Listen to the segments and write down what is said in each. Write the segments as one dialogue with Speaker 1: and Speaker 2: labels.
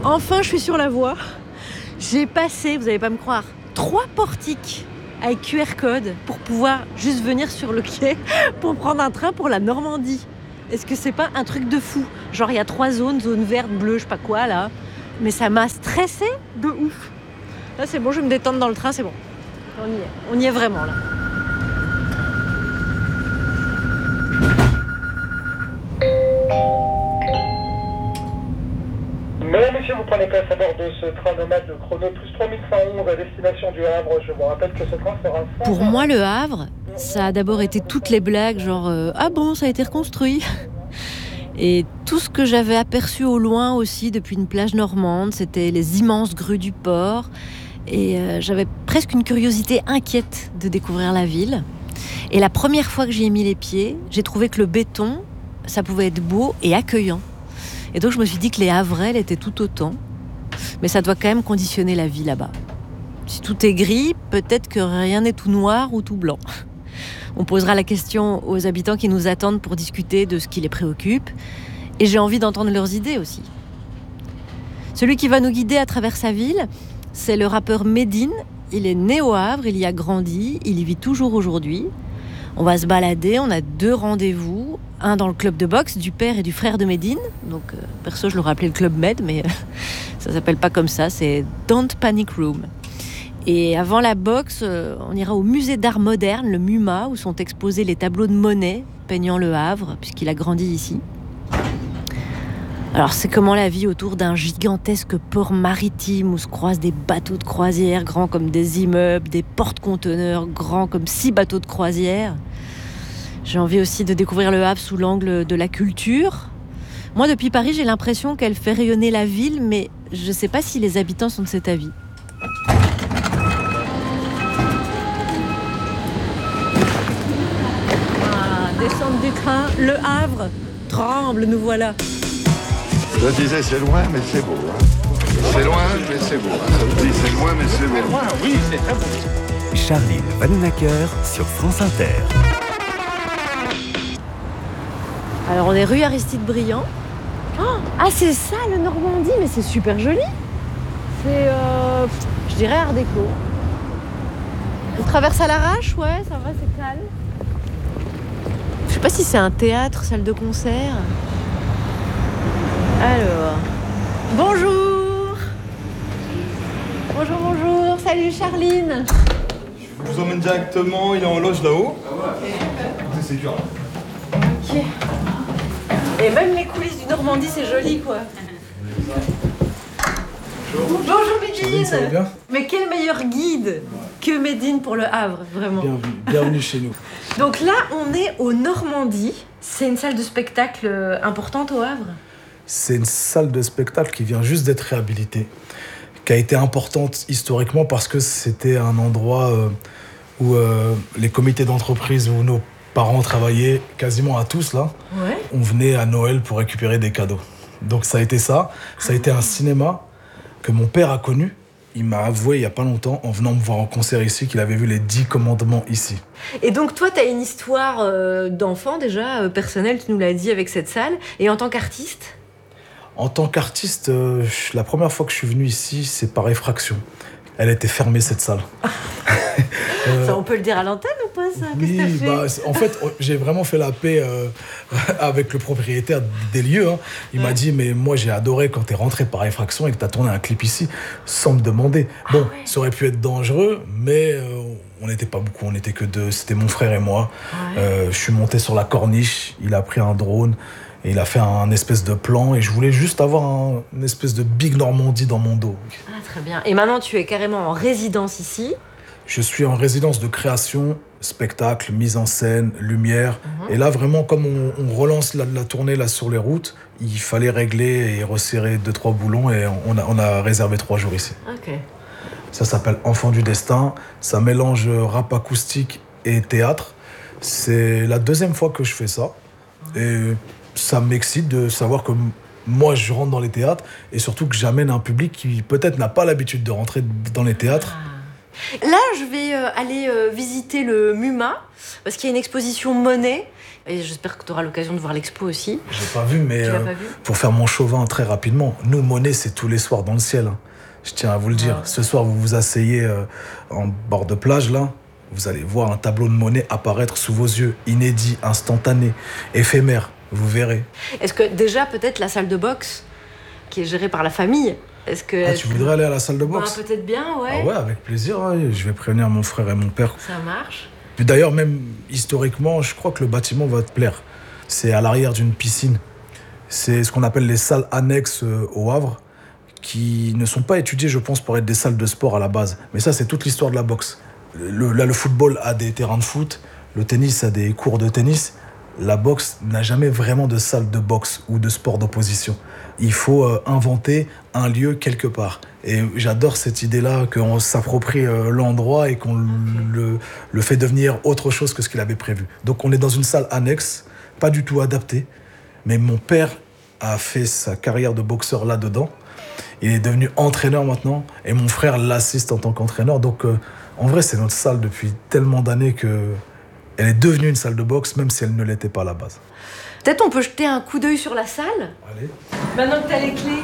Speaker 1: Enfin, je suis sur la voie. J'ai passé, vous n'allez pas me croire, 3 portiques avec QR code pour pouvoir juste venir sur le quai pour prendre un train pour la Normandie. Est-ce que c'est pas un truc de fou? Genre, il y a 3 zones, zone verte, bleue, je sais pas quoi, là. Mais ça m'a stressé de ouf. Là, c'est bon, je vais me détendre dans le train, c'est bon. On y est vraiment, là.
Speaker 2: Mesdames, Messieurs, vous prenez place à bord de ce train nomade de Chrono plus 3111 à destination du Havre. Je vous rappelle que ce train sera...
Speaker 1: Pour moi, le Havre, ça a d'abord été toutes les blagues, genre ah bon, ça a été reconstruit. Et tout ce que j'avais aperçu au loin aussi depuis une plage normande, c'était les immenses grues du port. Et j'avais presque une curiosité inquiète de découvrir la ville. Et la première fois que j'y ai mis les pieds, j'ai trouvé que le béton, ça pouvait être beau et accueillant. Et donc je me suis dit que les Havrais étaient tout autant. Mais ça doit quand même conditionner la vie là-bas. Si tout est gris, peut-être que rien n'est tout noir ou tout blanc. On posera la question aux habitants qui nous attendent pour discuter de ce qui les préoccupe. Et j'ai envie d'entendre leurs idées aussi. Celui qui va nous guider à travers sa ville, c'est le rappeur Medine. Il est né au Havre, il y a grandi, il y vit toujours aujourd'hui. On va se balader, on a 2 rendez-vous. Un dans le club de boxe du père et du frère de Medine. Donc, perso, je l'aurais appelé le club Med, mais ça s'appelle pas comme ça, c'est Don't Panic Room. Et avant la boxe, on ira au musée d'art moderne, le MUMA, où sont exposés les tableaux de Monet peignant le Havre, puisqu'il a grandi ici. Alors, c'est comment la vie autour d'un gigantesque port maritime où se croisent des bateaux de croisière grands comme des immeubles, des porte-conteneurs grands comme 6 bateaux de croisière. J'ai envie aussi de découvrir le Havre sous l'angle de la culture. Moi, depuis Paris, j'ai l'impression qu'elle fait rayonner la ville, mais je ne sais pas si les habitants sont de cet avis. Descente du train, le Havre tremble, nous voilà.
Speaker 3: Je disais c'est loin mais c'est beau. Hein. C'est loin mais c'est beau. Hein. Ça vous dit c'est loin mais c'est beau.
Speaker 2: C'est loin, oui, c'est très beau.
Speaker 4: Charline Vanhoenacker sur France Inter.
Speaker 1: Alors on est rue Aristide Briand. Ah c'est ça le Normandie, mais c'est super joli. C'est, je dirais art déco. On traverse à l'arrache, ouais, ça va, c'est calme. Je sais pas si c'est un théâtre, salle de concert. Alors, bonjour. Bonjour, salut Charline.
Speaker 5: Je vous emmène directement, il est en loge là-haut. C'est dur.
Speaker 1: Ok. Et même les coulisses du Normandie, c'est joli quoi. Bonjour Medine.
Speaker 5: Ça va bien ?
Speaker 1: Mais quel meilleur guide que Medine pour le Havre, vraiment.
Speaker 5: Bienvenue chez nous.
Speaker 1: Donc là, on est au Normandie. C'est une salle de spectacle importante au Havre.
Speaker 5: C'est une salle de spectacle qui vient juste d'être réhabilitée, qui a été importante historiquement parce que c'était un endroit où les comités d'entreprise où nos parents travaillaient, quasiment à tous là,
Speaker 1: Ouais.
Speaker 5: on venait à Noël pour récupérer des cadeaux. Donc ça a été ça. Ça a été un cinéma que mon père a connu. Il m'a avoué il n'y a pas longtemps, en venant me voir en concert ici, qu'il avait vu les 10 commandements ici.
Speaker 1: Et donc toi, tu as une histoire d'enfant déjà, personnelle, tu nous l'as dit, avec cette salle. Et en tant qu'artiste ?
Speaker 5: En tant qu'artiste, la première fois que je suis venu ici, c'est par effraction. Elle était fermée, cette salle.
Speaker 1: Ça, on peut le dire à l'antenne ou pas, ça ?
Speaker 5: Oui,
Speaker 1: Qu'est-ce que t'as fait ?
Speaker 5: en fait, j'ai vraiment fait la paix avec le propriétaire des lieux. Hein. Il m'a dit, mais moi, j'ai adoré quand t'es rentré par effraction et que t'as tourné un clip ici, sans me demander. Bon, ça aurait pu être dangereux, mais on n'était pas beaucoup, on n'était que 2. C'était mon frère et moi.
Speaker 1: Ouais.
Speaker 5: Je suis monté sur la corniche, il a pris un drone et il a fait un espèce de plan. Et je voulais juste avoir une espèce de Big Normandie dans mon dos.
Speaker 1: Ah, très bien. Et maintenant, tu es carrément en résidence ici.
Speaker 5: Je suis en résidence de création, spectacle, mise en scène, lumière. Et là, vraiment, comme on relance la tournée là, sur les routes, il fallait régler et resserrer 2-3 boulons et on a réservé 3 jours ici.
Speaker 1: Ok.
Speaker 5: Ça s'appelle Enfant du Destin. Ça mélange rap acoustique et théâtre. C'est la 2e fois que je fais ça. Et ça m'excite de savoir que moi, je rentre dans les théâtres et surtout que j'amène un public qui peut-être n'a pas l'habitude de rentrer dans les théâtres.
Speaker 1: Là, je vais aller visiter le MUMA, parce qu'il y a une exposition Monet Et j'espère que tu auras l'occasion de voir l'expo aussi.
Speaker 5: J'ai pas vu, mais
Speaker 1: Tu l'as pas vu
Speaker 5: pour faire mon chauvin très rapidement, nous, Monet, c'est tous les soirs dans le ciel. Hein. Je tiens à vous le dire.
Speaker 1: Ouais.
Speaker 5: Ce soir, vous vous asseyez en bord de plage, là. Vous allez voir un tableau de Monet apparaître sous vos yeux, inédit, instantané, éphémère. Vous verrez.
Speaker 1: Est-ce que déjà, peut-être la salle de boxe, qui est gérée par la famille, est-ce que...
Speaker 5: Ah, tu voudrais aller à la salle de boxe?
Speaker 1: Peut-être bien, ouais.
Speaker 5: Ah ouais, avec plaisir. Ouais. Je vais prévenir mon frère et mon père.
Speaker 1: Ça marche.
Speaker 5: Puis d'ailleurs, même historiquement, je crois que le bâtiment va te plaire. C'est à l'arrière d'une piscine. C'est ce qu'on appelle les salles annexes au Havre, qui ne sont pas étudiées, je pense, pour être des salles de sport à la base. Mais ça, c'est toute l'histoire de la boxe. Le football a des terrains de foot, le tennis a des cours de tennis. La boxe n'a jamais vraiment de salle de boxe ou de sport d'opposition. Il faut inventer un lieu quelque part. Et j'adore cette idée-là, qu'on s'approprie l'endroit et qu'on le fait devenir autre chose que ce qu'il avait prévu. Donc on est dans une salle annexe, pas du tout adaptée. Mais mon père a fait sa carrière de boxeur là-dedans. Il est devenu entraîneur maintenant. Et mon frère l'assiste en tant qu'entraîneur. Donc en vrai, c'est notre salle depuis tellement d'années que... Elle est devenue une salle de boxe, même si elle ne l'était pas à la base.
Speaker 1: Peut-être on peut jeter un coup d'œil sur la salle.
Speaker 5: Allez.
Speaker 1: Maintenant que tu as les clés.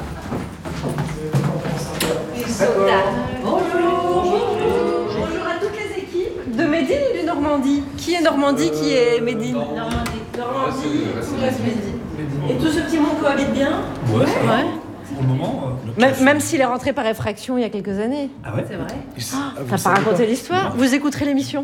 Speaker 1: Bonjour à toutes les équipes. De Médine ou de Normandie? Qui est Normandie, qui est Médine? Normandie, tout reste Médine. Et tout ce petit monde cohabite bien?
Speaker 6: Ouais.
Speaker 7: Pour le moment,
Speaker 1: Même s'il est rentré par effraction il y a quelques années.
Speaker 7: Ah ouais?
Speaker 1: C'est vrai.
Speaker 5: Vous
Speaker 1: T'as pas
Speaker 5: savez
Speaker 1: raconté l'histoire? Vous écouterez l'émission.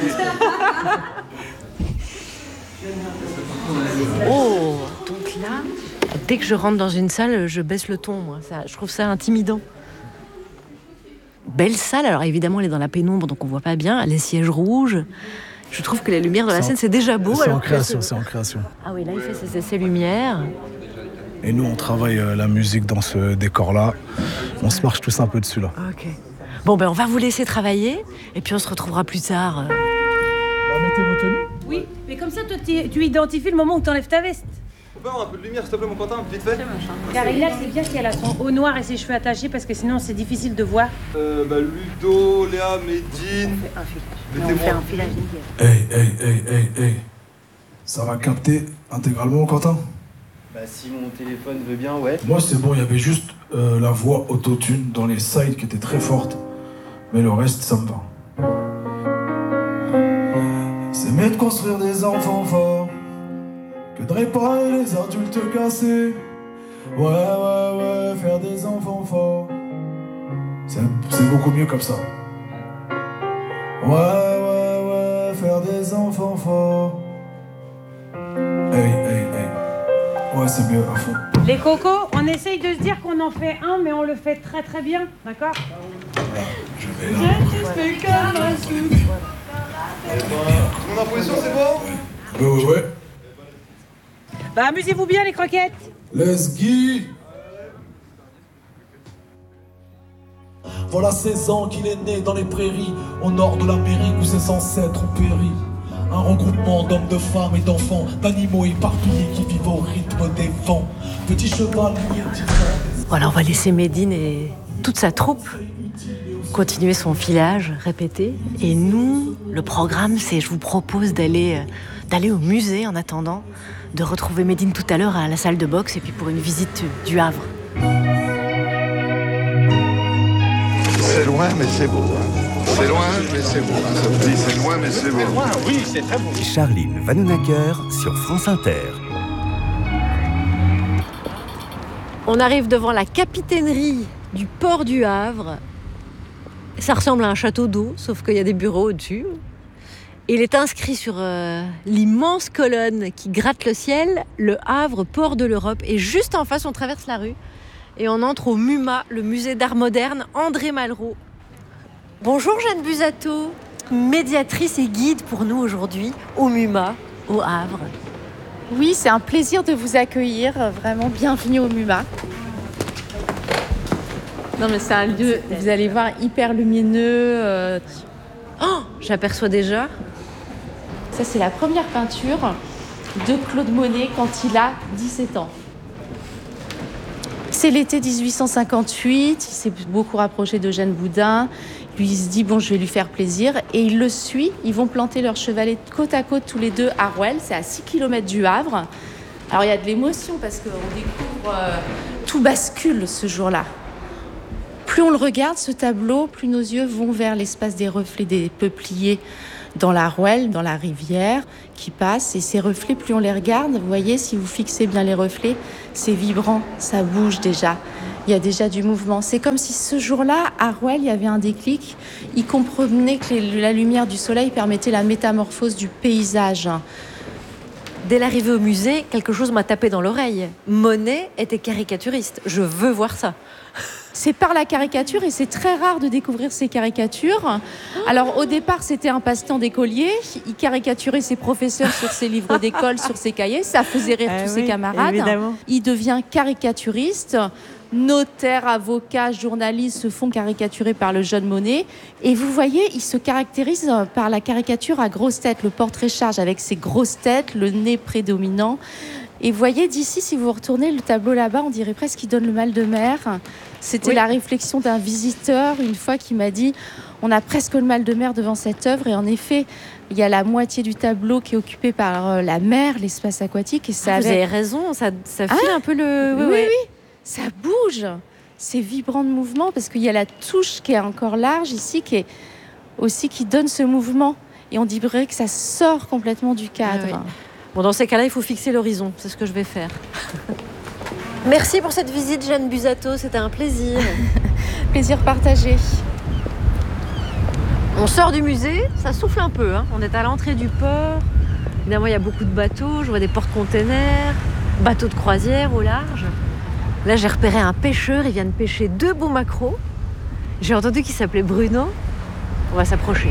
Speaker 1: Oh, donc là, dès que je rentre dans une salle, je baisse le ton, moi. Je trouve ça intimidant. Belle salle, alors évidemment, elle est dans la pénombre, donc on voit pas bien. Les sièges rouges. Je trouve que la lumière de la scène, c'est déjà beau.
Speaker 5: C'est en création, c'est en création.
Speaker 1: Ah oui, là, il fait ses lumières.
Speaker 5: Et nous, on travaille la musique dans ce décor-là. On se marche tous un peu dessus, là.
Speaker 1: Ok. Bon, on va vous laisser travailler, et puis on se retrouvera plus tard.
Speaker 5: Mettez vos tenues.
Speaker 8: Oui, mais comme ça, toi, tu identifies le moment où tu enlèves ta veste.
Speaker 6: On peut avoir un peu de lumière, s'il te plaît, mon Quentin, vite fait.
Speaker 8: Car là, c'est bien qu'elle a son haut noir et ses cheveux attachés parce que sinon, c'est difficile de voir.
Speaker 6: Ludo, Léa, Médine.
Speaker 8: On fait un filage.
Speaker 5: Hey. Ça va capter intégralement, Quentin?
Speaker 9: Bah si mon téléphone veut bien, ouais.
Speaker 5: Moi, c'est bon, il y avait juste la voix autotune dans les sides qui était très forte. Mais le reste, ça me va. C'est mieux de construire des enfants forts que de réparer les adultes cassés. Ouais, faire des enfants forts. C'est beaucoup mieux comme ça. Ouais, faire des enfants forts. Hey. Ouais, c'est mieux, à fond.
Speaker 8: Les cocos, on essaye de se dire qu'on en fait un, mais on le fait très très bien, d'accord?
Speaker 5: Je vais là.
Speaker 6: Mon imposition, c'est bon?
Speaker 5: Ouais.
Speaker 8: Bah amusez-vous bien les croquettes.
Speaker 5: Let's go. Voilà 16 ans qu'il est né dans les prairies, au nord de l'Amérique où ses ancêtres ont péri. Un regroupement d'hommes, de femmes et d'enfants, d'animaux éparpillés qui vivent au rythme des vents. Petit cheval,
Speaker 1: Voilà, on va laisser Médine et toute sa troupe continuer son filage, répéter. Et nous, le programme, c'est, je vous propose d'aller au musée en attendant, de retrouver Médine tout à l'heure à la salle de boxe et puis pour une visite du Havre.
Speaker 3: C'est loin, mais c'est beau. Hein. C'est loin, mais c'est beau. Hein. Ça me dit, c'est loin, mais c'est beau.
Speaker 7: Oui, c'est très beau.
Speaker 4: Charline Vanhoenacker sur France Inter.
Speaker 1: On arrive devant la capitainerie du port du Havre. Ça ressemble à un château d'eau, sauf qu'il y a des bureaux au-dessus. Il est inscrit sur l'immense colonne qui gratte le ciel, le Havre, port de l'Europe. Et juste en face, on traverse la rue et on entre au MUMA, le musée d'art moderne André Malraux. Bonjour Jeanne Busato, médiatrice et guide pour nous aujourd'hui au MUMA, au Havre.
Speaker 10: Oui, c'est un plaisir de vous accueillir. Vraiment, bienvenue au MUMA. Non, mais c'est un lieu, vous allez voir, hyper lumineux.
Speaker 1: Oh, j'aperçois déjà.
Speaker 10: Ça, c'est la première peinture de Claude Monet quand il a 17 ans. C'est l'été 1858. Il s'est beaucoup rapproché d'Eugène Boudin. Lui, il se dit, bon, je vais lui faire plaisir. Et il le suit. Ils vont planter leur chevalet côte à côte tous les deux à Rouelle. C'est à 6 km du Havre. Alors, il y a de l'émotion parce qu'on découvre... tout bascule ce jour-là. Plus on le regarde, ce tableau, plus nos yeux vont vers l'espace des reflets des peupliers dans la Rouelle, dans la rivière qui passe. Et ces reflets, plus on les regarde, vous voyez, si vous fixez bien les reflets, c'est vibrant, ça bouge déjà. Il y a déjà du mouvement. C'est comme si ce jour-là, à Rouelle, il y avait un déclic. Il comprenait que la lumière du soleil permettait la métamorphose du paysage.
Speaker 1: Dès l'arrivée au musée, quelque chose m'a tapé dans l'oreille. Monet était caricaturiste. Je veux voir ça.
Speaker 10: C'est par la caricature et c'est très rare de découvrir ces caricatures. Alors au départ, c'était un passe-temps d'écolier. Il caricaturait ses professeurs sur ses livres d'école, sur ses cahiers. Ça faisait rire tous ses camarades.
Speaker 1: Évidemment.
Speaker 10: Il devient caricaturiste. Notaires, avocats, journalistes se font caricaturer par le jeune Monet. Et vous voyez, il se caractérise par la caricature à grosse tête, le portrait charge avec ses grosses têtes, le nez prédominant. Et vous voyez, d'ici, si vous retournez le tableau là-bas, on dirait presque qu'il donne le mal de mer. C'était la réflexion d'un visiteur, une fois, qui m'a dit « On a presque le mal de mer devant cette œuvre. » Et en effet, il y a la moitié du tableau qui est occupée par la mer, l'espace aquatique. Et ça
Speaker 1: vous avez raison, ça file un peu le...
Speaker 10: Oui. Ça bouge, c'est vibrant de mouvement parce qu'il y a la touche qui est encore large ici, qui donne ce mouvement. Et on dirait que ça sort complètement du cadre.
Speaker 1: Ah oui. Bon, dans ces cas-là, il faut fixer l'horizon. C'est ce que je vais faire. Merci pour cette visite, Jeanne Busato. C'était un plaisir.
Speaker 10: Plaisir partagé.
Speaker 1: On sort du musée, ça souffle un peu. On est à l'entrée du port. Évidemment, il y a beaucoup de bateaux. Je vois des porte-containers, bateaux de croisière au large. Là, j'ai repéré un pêcheur, il vient de pêcher 2 beaux maquereaux. J'ai entendu qu'il s'appelait Bruno. On va s'approcher.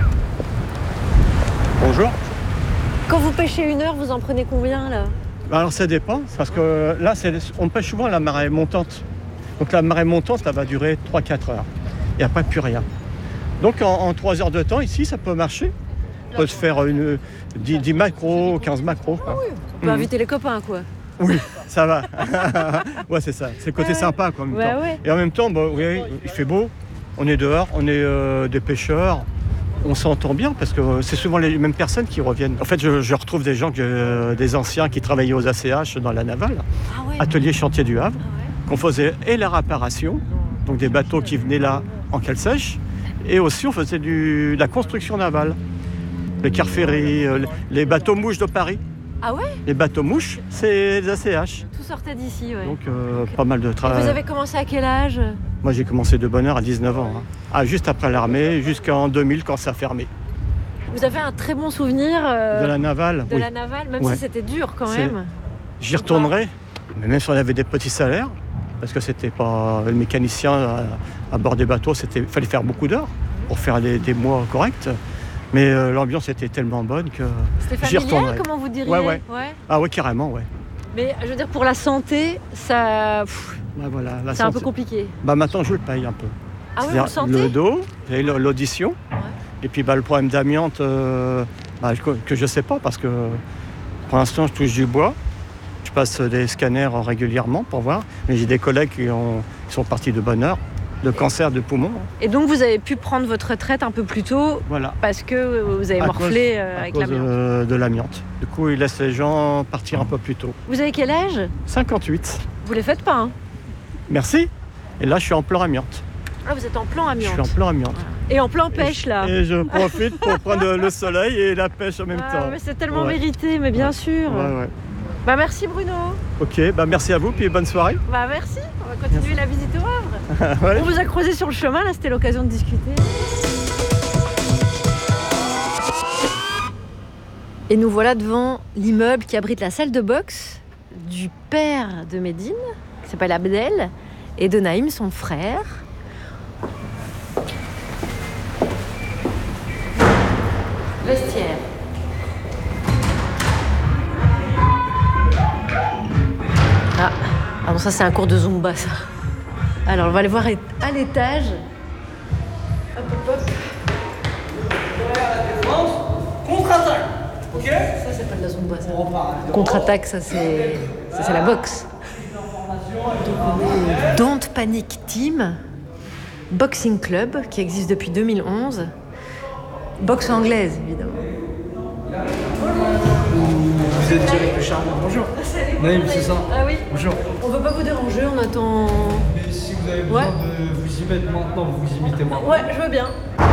Speaker 11: Bonjour.
Speaker 1: Quand vous pêchez 1 heure, vous en prenez combien là ?
Speaker 11: Alors ça dépend, parce que là, on pêche souvent à la marée montante. Donc la marée montante, ça va durer 3-4 heures. Et après, plus rien. Donc en 3 heures de temps, ici, ça peut marcher. On peut se faire 10 maquereaux, 15 maquereaux. Quoi.
Speaker 1: Ah oui, on peut inviter les copains, quoi.
Speaker 11: Oui, ça va. Ouais, c'est ça. C'est le côté sympa, quoi, en même temps.
Speaker 1: Ouais.
Speaker 11: Et en même temps, oui, il fait beau. On est dehors, on est des pêcheurs. On s'entend bien parce que c'est souvent les mêmes personnes qui reviennent. En fait, je retrouve des gens, des anciens qui travaillaient aux ACH dans la navale, atelier chantier du Havre, qu'on faisait et la réparation, donc des bateaux qui venaient là en cale sèche, et aussi on faisait de la construction navale, les cars ferries, les bateaux mouches de Paris.
Speaker 1: Ah ouais ?
Speaker 11: Les bateaux mouches, c'est les ACH.
Speaker 1: Tout sortait d'ici, ouais.
Speaker 11: Donc pas mal de travail.
Speaker 1: Vous avez commencé à quel âge ?
Speaker 11: Moi, j'ai commencé de bonne heure à 19 ans. Juste après l'armée, jusqu'en 2000, quand ça a fermé.
Speaker 1: Vous avez un très bon souvenir
Speaker 11: de la navale.
Speaker 1: De la navale, même si c'était dur quand même.
Speaker 11: J'y retournerai, mais même si on avait des petits salaires, parce que c'était pas le mécanicien à bord des bateaux, il fallait faire beaucoup d'heures pour faire des mois corrects. Mais l'ambiance était tellement bonne que j'y retournerai.
Speaker 1: C'était familial, comment vous diriez ?
Speaker 11: Ouais. Ah oui, carrément, ouais.
Speaker 1: Mais je veux dire, pour la santé, ça...
Speaker 11: voilà,
Speaker 1: c'est un peu compliqué.
Speaker 11: Maintenant, je le paye un peu.
Speaker 1: Ah oui, vous le sentez ?
Speaker 11: Le dos, l'audition, et puis le problème d'amiante que je ne sais pas, parce que pour l'instant, je touche du bois. Je passe des scanners régulièrement pour voir. Mais j'ai des collègues qui sont partis de bonne heure, de cancer de poumon.
Speaker 1: Et donc, vous avez pu prendre votre retraite un peu plus tôt, parce que vous avez morflé avec l'amiante.
Speaker 11: À cause de l'amiante. Du coup, ils laissent les gens partir un peu plus tôt.
Speaker 1: Vous avez quel âge ?
Speaker 11: 58.
Speaker 1: Vous les faites pas, hein ?
Speaker 11: Merci. Et là, je suis en plan amiante.
Speaker 1: Ah, vous êtes en plan amiante.
Speaker 11: Je suis en plan amiante.
Speaker 1: Et en plan pêche, là.
Speaker 11: Et je profite pour prendre le soleil et la pêche en même temps.
Speaker 1: Mais c'est tellement mérité, mais bien sûr.
Speaker 11: Ouais.
Speaker 1: Merci Bruno.
Speaker 11: Ok, merci à vous, puis bonne soirée.
Speaker 1: Merci, on va continuer la visite au Havre. On vous a croisé sur le chemin, là c'était l'occasion de discuter. Et nous voilà devant l'immeuble qui abrite la salle de boxe du père de Médine, qui s'appelle Abdel, et de Naïm, son frère. Vestiaire. Ah non, ça c'est un cours de Zumba, ça. Alors on va aller voir à l'étage. Hop.
Speaker 7: Contre-attaque, ok ?
Speaker 1: Ça c'est pas de la Zumba, ça. Contre-attaque, ça c'est la boxe. Donc on est au Don't Panic Team. Boxing Club, qui existe depuis 2011. Boxe anglaise, évidemment.
Speaker 12: Vous êtes Eric Charmant, bonjour. Naïm, c'est ça?
Speaker 1: Ah oui.
Speaker 12: Bonjour.
Speaker 1: On veut pas vous déranger, on attend...
Speaker 12: Mais si vous avez besoin de vous y mettre maintenant, vous vous y mettez maintenant.
Speaker 1: Ouais, je veux bien.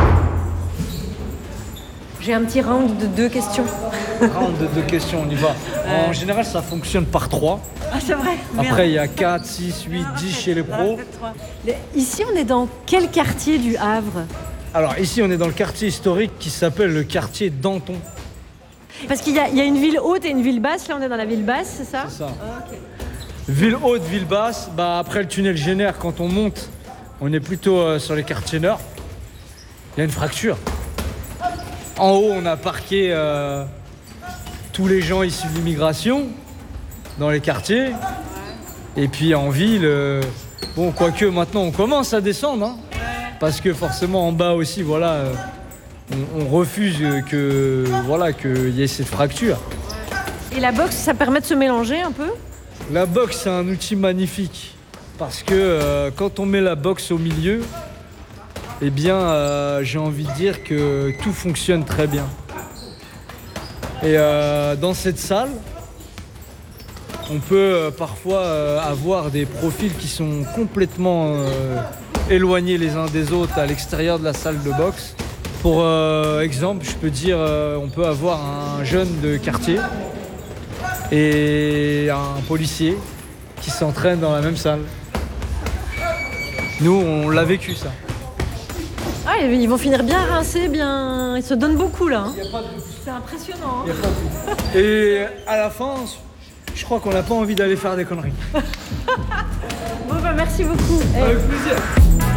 Speaker 1: J'ai un petit round de 2 questions.
Speaker 12: Round de 2 questions, on y va. En général, ça fonctionne par 3.
Speaker 1: Ah, c'est vrai.
Speaker 12: Après, il y a 4, 6, 8, 10 chez les pros.
Speaker 1: Ici, on est dans quel quartier du Havre?
Speaker 12: Alors, ici, on est dans le quartier historique qui s'appelle le quartier Danton.
Speaker 1: Parce qu'il y a une ville haute et une ville basse. Là, on est dans la ville basse, c'est ça?
Speaker 12: C'est ça.
Speaker 1: Ah, okay.
Speaker 12: Ville haute, ville basse. Bah, après le tunnel Génère, quand on monte, on est plutôt sur les quartiers nord. Il y a une fracture. En haut, on a parqué tous les gens issus de l'immigration dans les quartiers. Et puis en ville, bon, quoique maintenant, on commence à descendre. Hein, parce que forcément, en bas aussi, voilà, on refuse qu'il y ait cette fracture.
Speaker 1: Et la boxe, ça permet de se mélanger un peu?
Speaker 12: La boxe, c'est un outil magnifique. Parce que quand on met la boxe au milieu, eh bien, j'ai envie de dire que tout fonctionne très bien. Et dans cette salle, on peut parfois avoir des profils qui sont complètement éloignés les uns des autres à l'extérieur de la salle de boxe. Pour exemple, je peux dire, on peut avoir un jeune de quartier et un policier qui s'entraînent dans la même salle. Nous, on l'a vécu, ça.
Speaker 1: Ah, ils vont finir bien rincés, bien... Ils se donnent beaucoup, là. Hein.
Speaker 12: Il y a pas de doute.
Speaker 1: C'est impressionnant. Hein.
Speaker 12: Il y a pas de doute. Et à la fin, je crois qu'on n'a pas envie d'aller faire des conneries.
Speaker 1: Bon, bah, merci beaucoup.
Speaker 12: Avec plaisir.